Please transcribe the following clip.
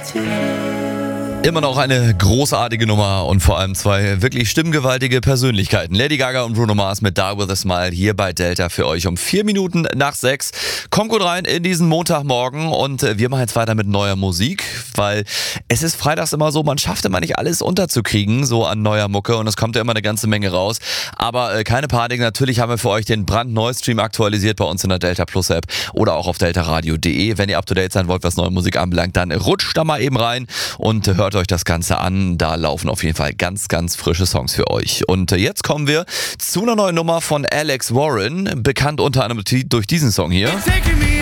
Immer noch eine großartige Nummer und vor allem zwei wirklich stimmgewaltige Persönlichkeiten. Lady Gaga und Bruno Mars mit Die With A Smile hier bei Delta für euch um 4 Minuten nach 6. Kommt gut rein in diesen Montagmorgen und wir machen jetzt weiter mit neuer Musik, weil es ist freitags immer so, man schafft immer nicht alles unterzukriegen, so an neuer Mucke, und es kommt ja immer eine ganze Menge raus. Aber keine Panik, natürlich haben wir für euch den brandneuen Stream aktualisiert bei uns in der Delta Plus App oder auch auf deltaradio.de. Wenn ihr up to date sein wollt, was neue Musik anbelangt, dann rutscht da mal eben rein und hört euch das Ganze an. Da laufen auf jeden Fall ganz, ganz frische Songs für euch. Und jetzt kommen wir zu einer neuen Nummer von Alex Warren, bekannt unter anderem durch diesen Song hier.